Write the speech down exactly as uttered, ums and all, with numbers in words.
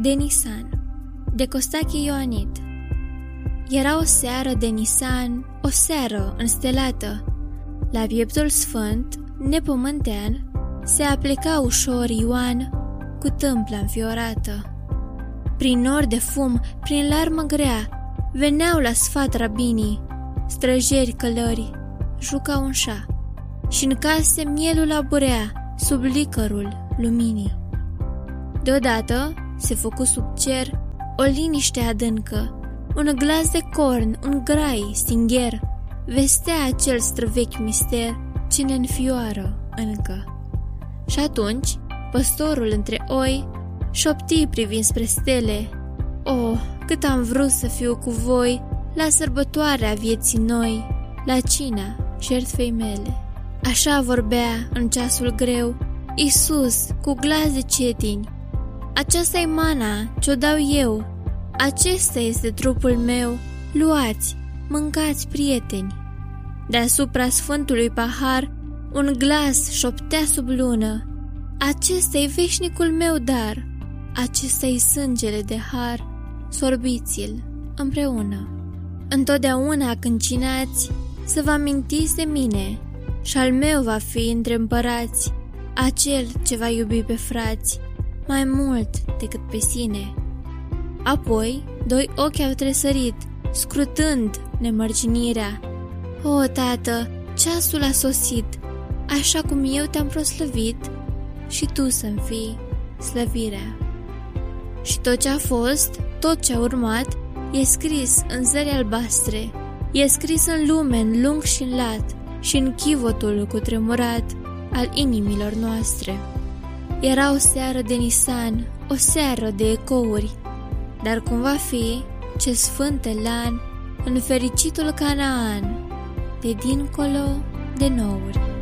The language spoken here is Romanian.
de Nisan, de Costache Ioanid. Era o seară de Nisan, o seară înstelată. La pieptul sfânt, nepământean, se apleca ușor Ioan cu tâmpla înfiorată. Prin nori de fum, prin larmă grea, veneau la sfat rabinii, străjeri călări, jucau în șa, și-n case mielul aburea sub licărul luminii. Deodată se făcu sub cer o liniște adâncă, un glas de corn, un grai stingher, vestea acel străvechi mister ce ne înfioară încă. Și atunci, păstorul între oi șopti privind spre stele: "O, cât am vrut să fiu cu voi la sărbătoarea vieții noi, la cina jertfei mele." Așa vorbea în ceasul greu Iisus cu glas de cetini: "Aceasta-i mana ce-o dau eu, acesta este trupul meu, luați, mâncați, prieteni." Deasupra sfântului pahar un glas șoptea sub lună: "Acesta-i veșnicul meu dar, acesta-i sângele de har, sorbiți-l împreună." Întotdeauna când cinați, să vă amintiți de mine, și al meu va fi între împărați acel ce va iubi pe frați mai mult decât pe sine. Apoi, doi ochi au tresărit, scrutând nemărginirea: "O, Tată, ceasul a sosit, așa cum eu te-am proslăvit, și tu să-mi fii slăvirea." Și tot ce a fost, tot ce a urmat, e scris în zări albastre, e scris în lume, în lung și în lat, și în chivotul cutremurat al inimilor noastre. Era o seară de Nisan, o seară de ecouri, dar cum va fi, ce sfânt elan în fericitul Canaan, de dincolo de nouri.